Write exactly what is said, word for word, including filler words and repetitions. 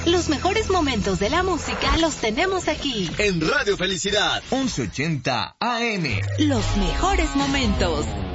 Los mejores momentos de la música los tenemos aquí. En Radio Felicidad. once ochenta A M. Los mejores momentos.